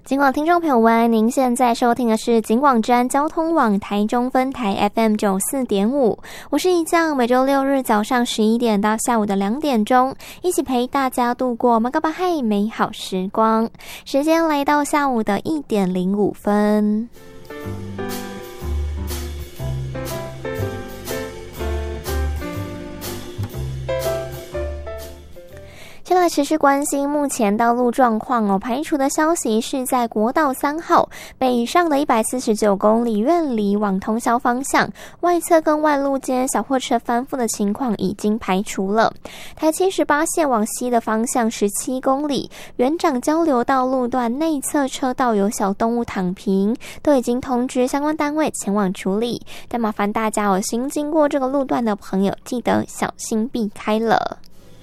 警广听众朋友们，您现在收听的是警广之安交通网台中分台 FM94.5， 我是一将，每周六日早上11点到下午的2点钟，一起陪大家度过马嘎巴嗨美好时光。时间来到下午的1点05分。现在持续关心目前道路状况排除的消息是在国道3号北上的149公里院里往通霄方向，外侧跟外路间小货车翻覆的情况已经排除了。台78线往西的方向17公里，园长交流道路段内侧车道有小动物躺平，都已经通知相关单位前往处理，但麻烦大家新经过这个路段的朋友记得小心避开了。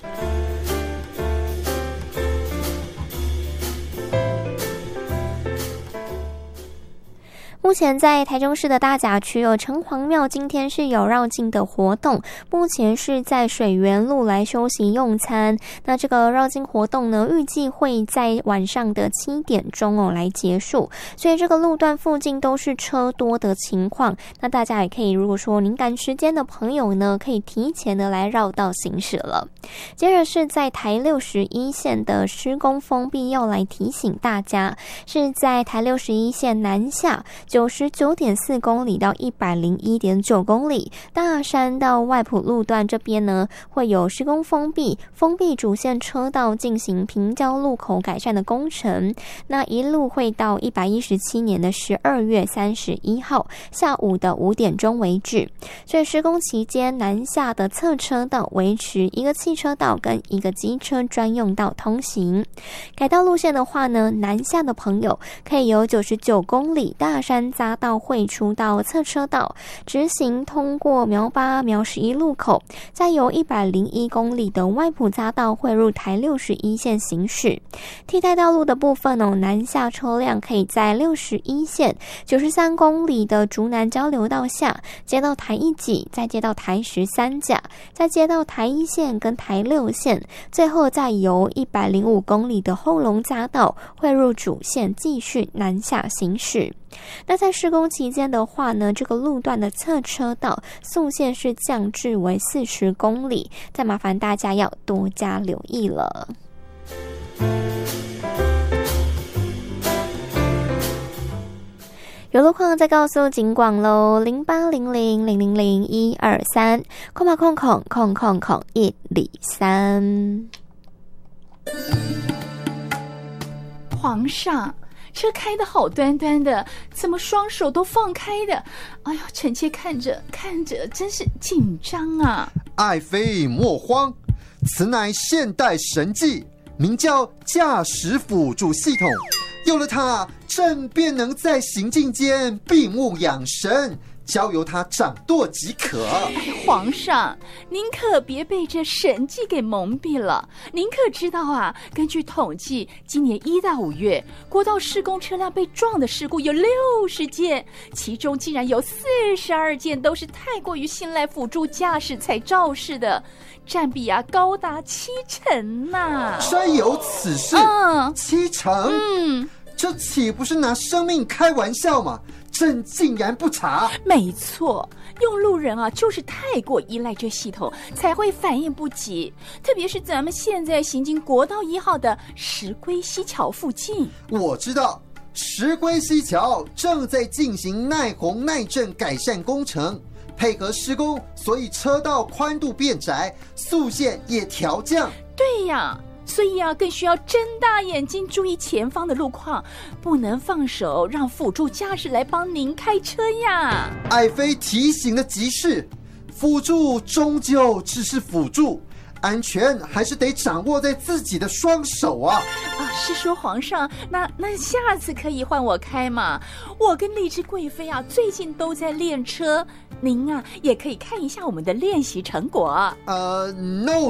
目前在台中市的大甲区城隍庙今天是有绕境的活动，目前是在水源路来休息用餐。那这个绕境活动呢，预计会在晚上的7点钟来结束，所以这个路段附近都是车多的情况。那大家也可以，如果说您赶时间的朋友呢，可以提前的来绕道行驶了。接着是在台61线的施工封闭，要来提醒大家，是在台61线南下99.4公里到101.9公里，大山到外埔路段这边呢，会有施工封闭主线车道进行平交路口改善的工程，那一路会到117年的12月31号下午的5点钟为止。所以施工期间南下的侧车道维持一个汽车道跟一个机车专用道通行。改道路线的话呢，南下的朋友可以由99公里大山匝道汇出到侧车道，直行通过苗8苗11路口，再由101公里的外埔匝道汇入台61线行驶。替代道路的部分南下车辆可以在61线93公里的竹南交流道下接到台1己，再接到台13甲，再接到台1线跟台6线，最后再由105公里的后龙匝道汇入主线继续南下行驶。那在施工期间的话呢，这个路段的侧车道速限是降至为40公里，再麻烦大家要多加留意了。有路况再告诉警广咯，0800000123，空吧空空空空空123。 皇上，车开得好端端的，怎么双手都放开的？哎呦，臣妾看着真是紧张啊！ 爱妃莫慌，此乃现代神技，名叫驾驶辅助系统。有了它，朕便能在行进间闭目养神，交由他掌舵即可。 皇上，您可别被这神迹给蒙蔽了。您可知道啊，根据统计，今年1到5月，国道施工车辆被撞的事故有60件，其中竟然有42件都是太过于信赖辅助驾驶才肇事的，占比高达70%呐！ 真有此事？70%？这岂不是拿生命开玩笑吗？朕竟然不查。 没错，用路人就是太过依赖这系统，才会反应不及。特别是咱们现在行经国道1号的石龟溪桥附近。 我知道，石龟溪桥正在进行耐洪耐震改善工程，配合施工，所以车道宽度变窄，速限也调降。 对呀，所以更需要睁大眼睛注意前方的路况，不能放手让辅助驾驶来帮您开车呀。 爱妃提醒的极是，辅助终究只是辅助，安全还是得掌握在自己的双手啊！ 是说皇上，那下次可以换我开嘛？我跟丽芝贵妃最近都在练车，您也可以看一下我们的练习成果。 No